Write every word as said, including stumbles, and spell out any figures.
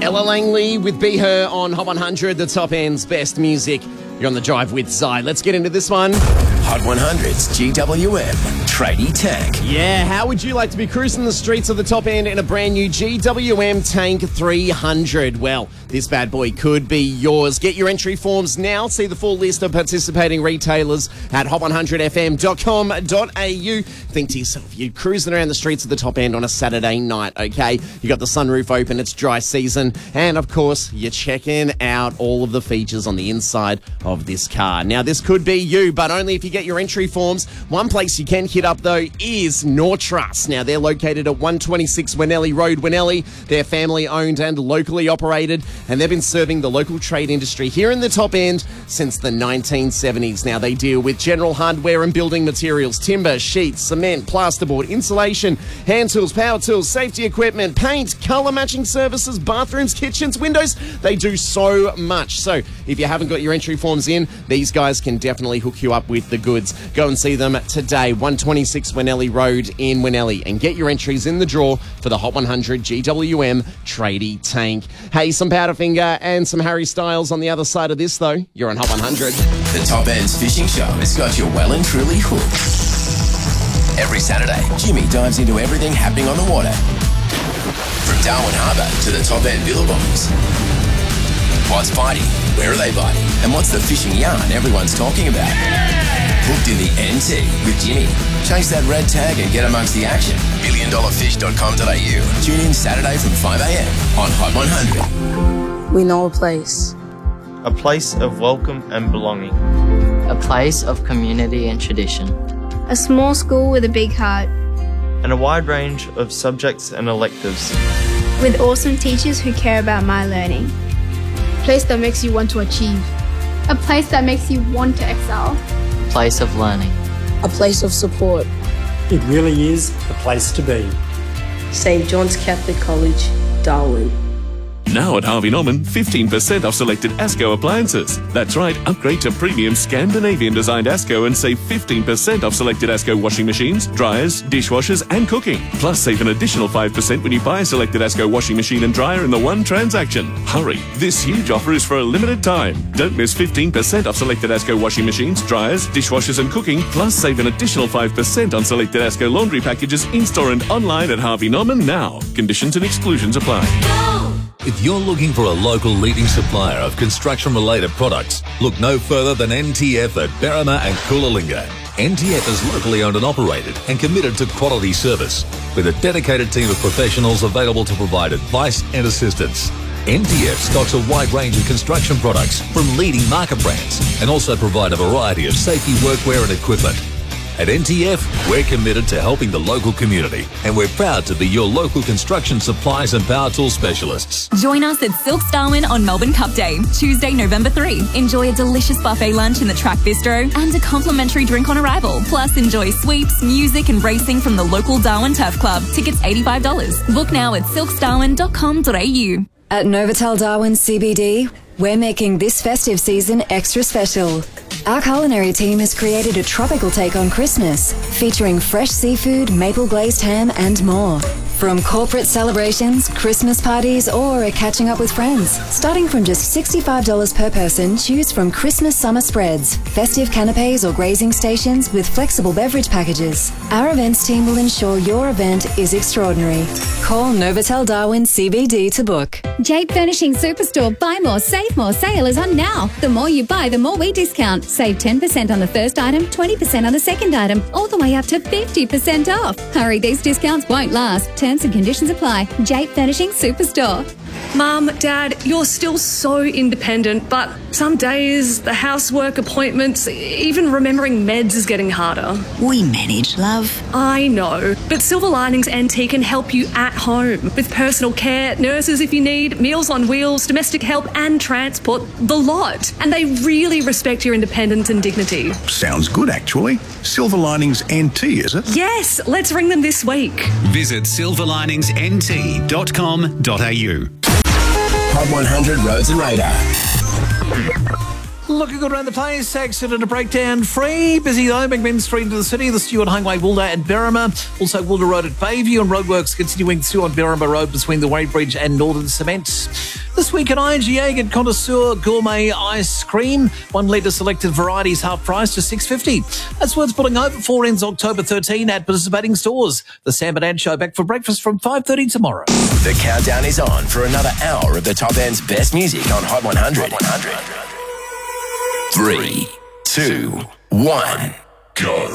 Ella Langley with Be Her on Hot one hundred, the top end's best music. You're on the drive with Zai. Let's get into this one. Hot one hundred's G W M Tradie Tank. Yeah, how would you like to be cruising the streets of the top end in a brand new G W M Tank three hundred? Well, this bad boy could be yours. Get your entry forms now. See the full list of participating retailers at hot one hundred f m dot com dot a u. Think to yourself, you're cruising around the streets of the top end on a Saturday night, okay? You got the sunroof open, it's dry season, and of course, you're checking out all of the features on the inside of this car. Now, this could be you, but only if you get your entry forms. One place you can hit up, though, is Nortrust. Now, they're located at one twenty-six Winnelli Road, Winnelli. They're family-owned and locally operated, and they've been serving the local trade industry here in the top end since the nineteen seventies. Now, they deal with general hardware and building materials, timber, sheets, cement, plasterboard, insulation, hand tools, power tools, safety equipment, paint, colour matching services, bathrooms, kitchens, windows. They do so much. So, if you haven't got your entry forms in, these guys can definitely hook you up with the goods. Go and see them today, one twenty-six Winnelli Road in Winnelli, and get your entries in the draw for the Hot one hundred G W M Tradie Tank. Hey, some Powderfinger and some Harry Styles on the other side of this, though. You're on Hot one hundred. The Top End's Fishing Show has got you well and truly hooked. Every Saturday, Jimmy dives into everything happening on the water. From Darwin Harbour to the top end billabongs. What's biting? Where are they biting? And what's the fishing yarn everyone's talking about? Hooked in the N T with Jimmy. Chase that red tag and get amongst the action. million dollar fish dot com dot a u. Tune in Saturday from five a m on Hot one hundred. We know a place. A place of welcome and belonging. A place of community and tradition. A small school with a big heart. And a wide range of subjects and electives. With awesome teachers who care about my learning. A place that makes you want to achieve. A place that makes you want to excel. A place of learning. A place of support. It really is the place to be. Saint John's Catholic College, Darwin. Now at Harvey Norman, fifteen percent off selected ASCO appliances. That's right, upgrade to premium Scandinavian-designed ASCO and save fifteen percent off selected ASCO washing machines, dryers, dishwashers and cooking. Plus, save an additional five percent when you buy a selected ASCO washing machine and dryer in the one transaction. Hurry, this huge offer is for a limited time. Don't miss fifteen percent off selected ASCO washing machines, dryers, dishwashers and cooking. Plus, save an additional five percent on selected ASCO laundry packages in-store and online at Harvey Norman now. Conditions and exclusions apply. Go! If you're looking for a local leading supplier of construction-related products, look no further than N T F at Berrima and Coolalingga. N T F is locally owned and operated and committed to quality service, with a dedicated team of professionals available to provide advice and assistance. N T F stocks a wide range of construction products from leading market brands and also provide a variety of safety workwear and equipment. At N T F, we're committed to helping the local community, and we're proud to be your local construction supplies and power tool specialists. Join us at Silks Darwin on Melbourne Cup Day, Tuesday, November third. Enjoy a delicious buffet lunch in the Track Bistro and a complimentary drink on arrival. Plus, enjoy sweeps, music and racing from the local Darwin Turf Club. Tickets eighty-five dollars. Book now at silks darwin dot com dot a u. At Novotel Darwin C B D, we're making this festive season extra special. Our culinary team has created a tropical take on Christmas, featuring fresh seafood, maple glazed ham and more. From corporate celebrations, Christmas parties or catching up with friends. Starting from just sixty-five dollars per person, choose from Christmas summer spreads, festive canapes or grazing stations with flexible beverage packages. Our events team will ensure your event is extraordinary. Call Novotel Darwin C B D to book. Jape Furnishing Superstore Buy More, Save More sale is on now. The more you buy, the more we discount. Save ten percent on the first item, twenty percent on the second item, all the way up to fifty percent off. Hurry, these discounts won't last. Terms and conditions apply. Jape Furnishing Superstore. Mum, Dad, you're still so independent, but some days the housework, appointments, even remembering meds is getting harder. We manage, love. I know, but Silver Linings N T can help you at home with personal care, nurses if you need, meals on wheels, domestic help and transport, the lot. And they really respect your independence and dignity. Sounds good, actually. Silver Linings N T, is it? Yes, let's ring them this week. Visit silver linings n t dot com dot a u. Hot one hundred Roads and Radar. Looking good around the place. Exit and a breakdown free. Busy though. McMinn Street into the city. The Stewart Highway, Wilder and Berrima. Also Wilder Road at Bayview and roadworks continuing through on Berrima Road between the Weybridge and Northern Cement. This week at I G A, get Connoisseur Gourmet Ice Cream. One litre selected varieties half price to six dollars fifty. That's worth pulling over for ends October thirteenth at participating stores. The Sam and Ann Show back for breakfast from five thirty tomorrow. The countdown is on for another hour of the top end's best music on Hot one hundred. Three, two, one, go.